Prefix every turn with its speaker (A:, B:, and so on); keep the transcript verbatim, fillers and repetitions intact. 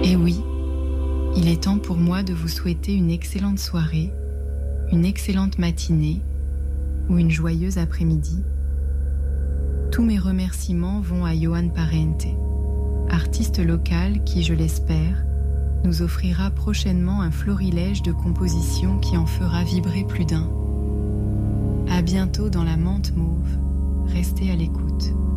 A: Et oui, il est temps pour moi de vous souhaiter une excellente soirée, une excellente matinée ou une joyeuse après-midi. Tous mes remerciements vont à Johan Parente, artiste local qui, je l'espère, nous offrira prochainement un florilège de compositions qui en fera vibrer plus d'un. À bientôt dans la menthe mauve. Restez à l'écoute.